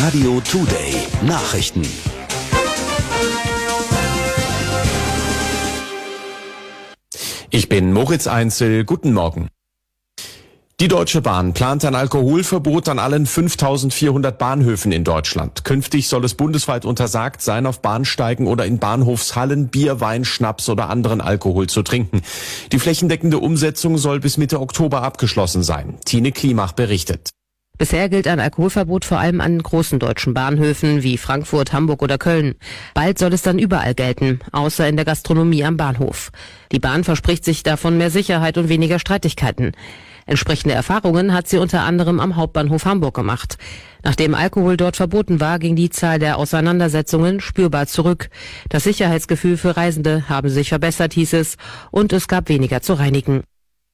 Radio Today Nachrichten. Ich bin Moritz Einzel. Guten Morgen. Die Deutsche Bahn plant ein Alkoholverbot an allen 5.400 Bahnhöfen in Deutschland. Künftig soll es bundesweit untersagt sein, auf Bahnsteigen oder in Bahnhofshallen Bier, Wein, Schnaps oder anderen Alkohol zu trinken. Die flächendeckende Umsetzung soll bis Mitte Oktober abgeschlossen sein. Tine Klimach berichtet. Bisher gilt ein Alkoholverbot vor allem an großen deutschen Bahnhöfen wie Frankfurt, Hamburg oder Köln. Bald soll es dann überall gelten, außer in der Gastronomie am Bahnhof. Die Bahn verspricht sich davon mehr Sicherheit und weniger Streitigkeiten. Entsprechende Erfahrungen hat sie unter anderem am Hauptbahnhof Hamburg gemacht. Nachdem Alkohol dort verboten war, ging die Zahl der Auseinandersetzungen spürbar zurück. Das Sicherheitsgefühl für Reisende habe sich verbessert, hieß es, und es gab weniger zu reinigen.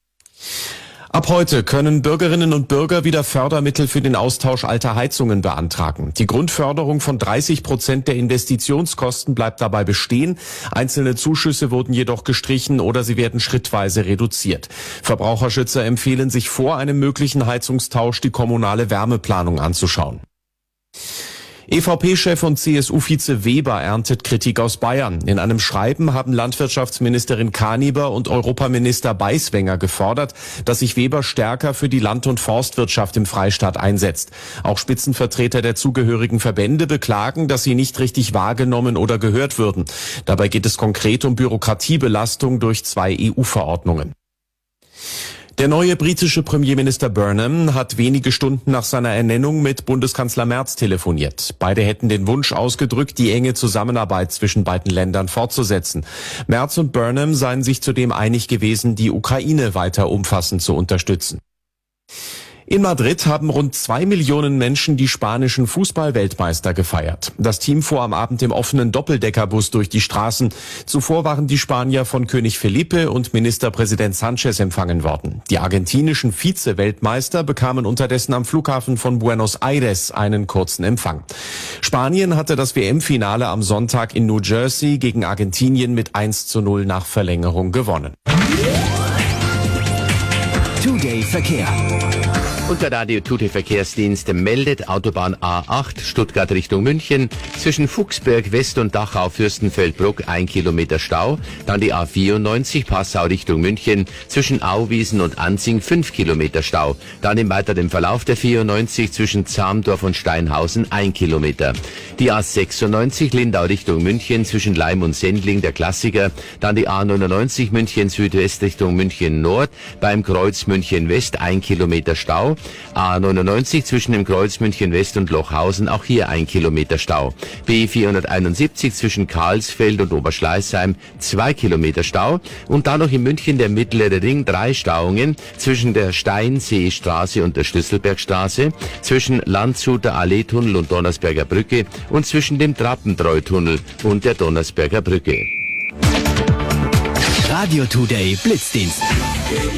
Ab heute können Bürgerinnen und Bürger wieder Fördermittel für den Austausch alter Heizungen beantragen. Die Grundförderung von 30% der Investitionskosten bleibt dabei bestehen. Einzelne Zuschüsse wurden jedoch gestrichen oder sie werden schrittweise reduziert. Verbraucherschützer empfehlen, sich vor einem möglichen Heizungstausch die kommunale Wärmeplanung anzuschauen. EVP-Chef und CSU-Vize Weber erntet Kritik aus Bayern. In einem Schreiben haben Landwirtschaftsministerin Kaniber und Europaminister Beiswenger gefordert, dass sich Weber stärker für die Land- und Forstwirtschaft im Freistaat einsetzt. Auch Spitzenvertreter der zugehörigen Verbände beklagen, dass sie nicht richtig wahrgenommen oder gehört würden. Dabei geht es konkret um Bürokratiebelastung durch 2 EU-Verordnungen. Der neue britische Premierminister Burnham hat wenige Stunden nach seiner Ernennung mit Bundeskanzler Merz telefoniert. Beide hätten den Wunsch ausgedrückt, die enge Zusammenarbeit zwischen beiden Ländern fortzusetzen. Merz und Burnham seien sich zudem einig gewesen, die Ukraine weiter umfassend zu unterstützen. In Madrid haben rund 2 Millionen Menschen die spanischen Fußball-Weltmeister gefeiert. Das Team fuhr am Abend im offenen Doppeldeckerbus durch die Straßen. Zuvor waren die Spanier von König Felipe und Ministerpräsident Sanchez empfangen worden. Die argentinischen Vize-Weltmeister bekamen unterdessen am Flughafen von Buenos Aires einen kurzen Empfang. Spanien hatte das WM-Finale am Sonntag in New Jersey gegen Argentinien mit 1:0 nach Verlängerung gewonnen. Today Verkehr. Und der Radio Today Verkehrsdienst meldet Autobahn A8 Stuttgart Richtung München zwischen Fuchsberg West und Dachau Fürstenfeldbruck 1 Kilometer Stau. Dann die A94 Passau Richtung München zwischen Auwiesen und Anzing 5 Kilometer Stau. Dann im weiteren Verlauf der 94 zwischen Zamdorf und Steinhausen 1 Kilometer. Die A96 Lindau Richtung München zwischen Leim und Sendling der Klassiker. Dann die A99 München Südwest Richtung München Nord beim Kreuz München West 1 Kilometer Stau. A99 zwischen dem Kreuz München West und Lochhausen, auch hier 1 Kilometer Stau. B471 zwischen Karlsfeld und Oberschleißheim 2 Kilometer Stau. Und dann noch in München der mittlere Ring 3 Stauungen zwischen der Steinseestraße und der Schlüsselbergstraße, zwischen Landshuter Alleetunnel und Donnersberger Brücke und zwischen dem Trappentreutunnel und der Donnersberger Brücke. Radio Today Blitzdienst.